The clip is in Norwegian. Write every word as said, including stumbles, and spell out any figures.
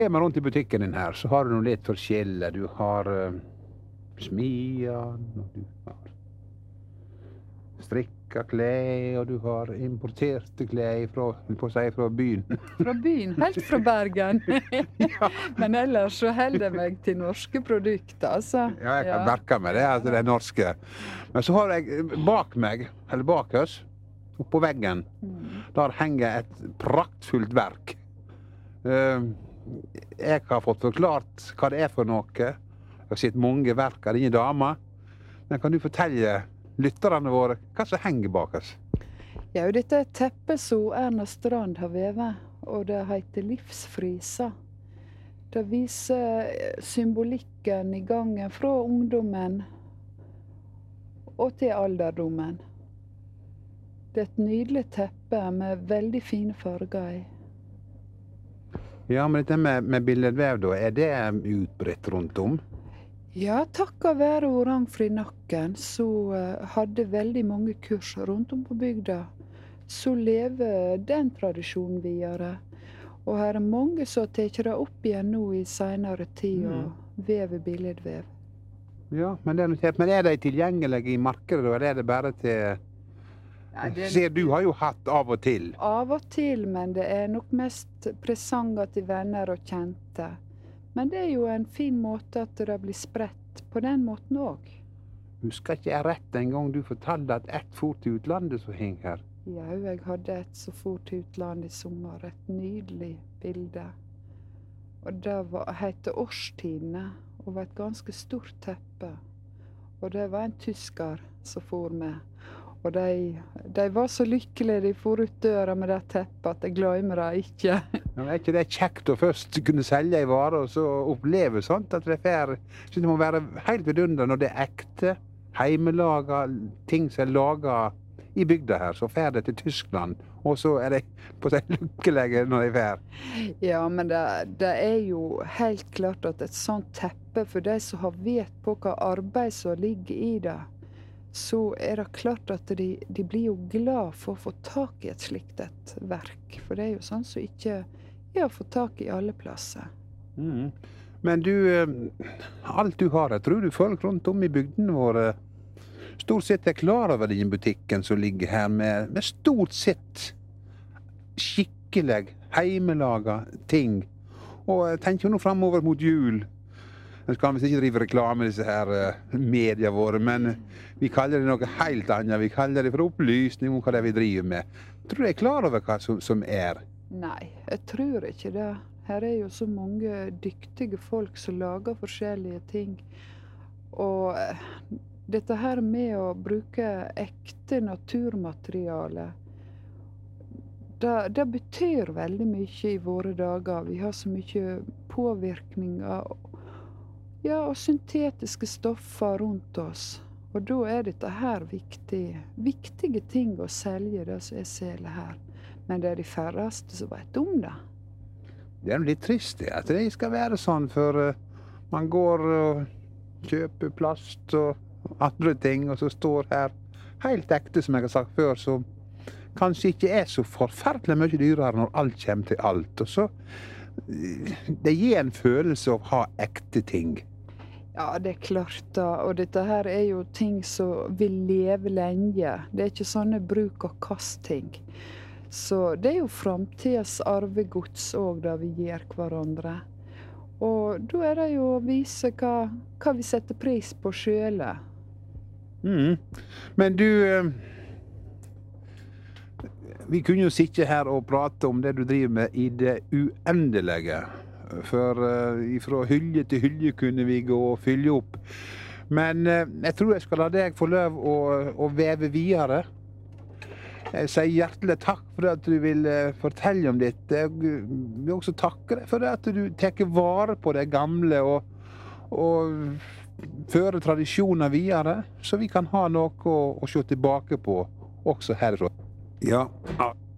Er man rundt i butikken din her, så har du noe litt forskjellig. Du har uh, smian, og du har strikka klær, og du har importerte klær fra, på å si, fra byen. Fra byen, helt fra Bergen. Ja. Men ellers så holder jeg meg til norske produkter, altså. Ja, jeg kan Ja. merke meg det, at det er norske. Men så har jeg bak meg, eller bak oss, oppå veggen, Mm. der henger et praktfullt verk. Uh, jeg har fått forklart hva det er for noe. Jeg har sett mange verk av denne dama. Men kan du fortelle lytterne våre hva som henger bak oss? Ja, og dette er et teppe som Erna Strand har vevet, og det heter Livsfrisa. Det viser symbolikken i gangen fra ungdommen og til alderdommen. Det er et nydelig teppe med veldig fine farger i. Ja, men dette med, med billedvev, da, er det utbredt rundt om? Ja, takket være Orangfri Nakken, så uh, hadde veldig mange kurs rundt om på bygda. Så lever den tradisjonen videre. Og her er mange som har tatt det opp igjen nå i senere tid og vever billedvev. Ja, men, det er, noe- men er de tilgjengelige i markedet, da, eller er det bare til... Nei, det er Ser du har jo hatt av og til. Av og til, men det er nok mest presanger til venner og kjente. Men det er jo en fin måte at det blir spredt på den måten òg. Husker ikke jeg rett en gang du fortalte at ett for til utlandet som henger her? Ja, jeg hadde et som for til utlandet i sommer. Et nydelig bilde. Og det var, heter Årstidene, og var et ganske stort teppe. Og det var en tysker som for med. Og de, de var så lykkelige de for ut døra med det teppet at jeg glemmer det ikke. Ja, er ikke det kjekt å først kunne selge en vare, og så oppleve sånt? At det, er, synes det må være helt vidunderlig når det er ekte, heimelaga ting som er laga i bygda her. Så fer det til Tyskland, og så er de på seg lykkelige når de fer. Ja, men det, det er jo helt klart at et sånt teppe, for de som har vet på hva arbeid som ligger i det, så er det klart at de, de blir jo glad for å få tak i et slikt et verk. For det er jo sånn som ikke er å få tak i alle plasser. Mm. Men du, eh, alt du har her, tror du folk rundt om i bygdene våre stort sett er klar over den butikken som ligger her med, med stort sett skikkelig heimelaga ting? Og jeg tenker jo nå fremover mot jul. Jeg skal visst ikke drive reklame i disse her uh, media våre, men vi kaller det noe helt annet. Vi kaller det for opplysning om hva det er vi driver med. Tror du jeg er klar over hva som, som er? Nei, jeg tror ikke det. Her er jo så mange dyktige folk som lager forskjellige ting. Og eh, dette her med å bruke ekte naturmateriale, det, det betyr veldig mye i våre dager. Vi har så mye påvirkninger ja, og syntetiske stoffer rundt oss. Og da er dette her viktig, viktige ting å selge, det som jeg selger her. Men det er de færreste som vet om det. Det er litt trist det, at det skal være sånn, for uh, man går og kjøper plast og andre ting, og så står her helt ekte, som jeg har sagt før, som kanskje ikke er så forferdelig mye dyrere når alt kommer til alt. Og så, uh, det gir en følelse av å ha ekte ting. Ja, det er klart da. Og dette her er jo ting som vil leve lenge. Det er ikke sånne bruk- og kast-ting. Så det er jo framtidens arvegods òg, det vi gir hverandre. Og da er det jo å vise hva, hva vi setter pris på sjøle. Mm. Men du, eh, vi kunne jo sitte her og prate om det du driver med i det uendelige. For uh, fra hylje til hylje kunne vi gå og fylle opp. Men uh, jeg tror jeg skal la deg få lov å, å veve videre. Jeg sier hjertelig takk for at du vil uh, fortelle om dette. Jeg vil også takke deg for at du tar vare på det gamle og, og fører tradisjoner videre, så vi kan ha noe å, å se tilbake på også herfra. Ja,